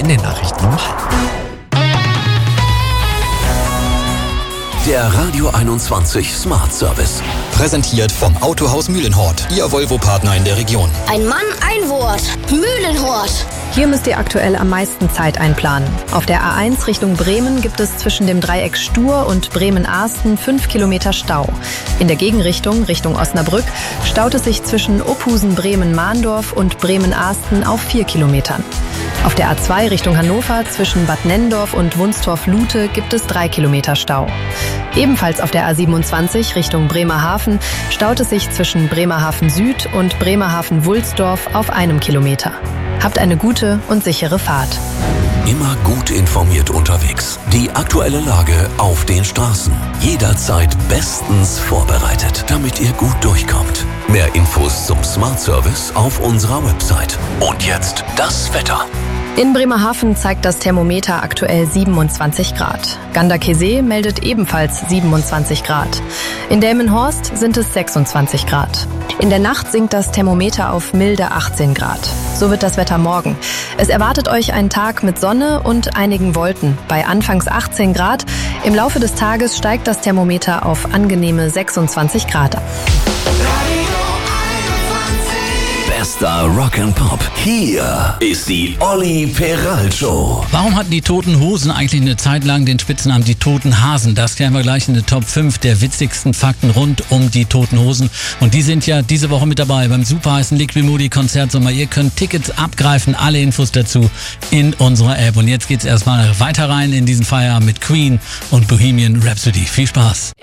in den Nachrichten um 12:30. Der Radio 21 Smart Service. Präsentiert vom Autohaus Mühlenhort, Ihr Volvo-Partner in der Region. Ein Mann, ein Wort. Mühlenhort. Hier müsst ihr aktuell am meisten Zeit einplanen. Auf der A1 Richtung Bremen gibt es zwischen dem Dreieck Stur und Bremen-Arsten 5 Kilometer Stau. In der Gegenrichtung, Richtung Osnabrück, staut es sich zwischen Opusen-Bremen-Mahndorf und Bremen-Arsten auf 4 Kilometern. Auf der A2 Richtung Hannover zwischen Bad Nenndorf und Wunstorf-Lute gibt es 3 Kilometer Stau. Ebenfalls auf der A27 Richtung Bremerhaven staut es sich zwischen Bremerhaven Süd und Bremerhaven-Wulsdorf auf 1 Kilometer. Habt eine gute und sichere Fahrt. Immer gut informiert unterwegs. Die aktuelle Lage auf den Straßen. Jederzeit bestens vorbereitet, damit ihr gut durchkommt. Mehr Infos zum Smart Service auf unserer Website. Und jetzt das Wetter. In Bremerhaven zeigt das Thermometer aktuell 27 Grad. Ganderkesee meldet ebenfalls 27 Grad. In Delmenhorst sind es 26 Grad. In der Nacht sinkt das Thermometer auf milde 18 Grad. So wird das Wetter morgen. Es erwartet euch ein Tag mit Sonne und einigen Wolken. Bei anfangs 18 Grad. Im Laufe des Tages steigt das Thermometer auf angenehme 26 Grad. Bester Rock'n'Pop. Hier ist die Olli Peralt Show. Warum hatten die Toten Hosen eigentlich eine Zeit lang den Spitznamen die Toten Hasen? Das klären wir gleich in der Top 5 der witzigsten Fakten rund um die Toten Hosen. Und die sind ja diese Woche mit dabei beim superheißen Liquid Moody Konzertsommer. Ihr könnt Tickets abgreifen, alle Infos dazu in unserer App. Und jetzt geht's erstmal weiter rein in diesen Feierabend mit Queen und Bohemian Rhapsody. Viel Spaß.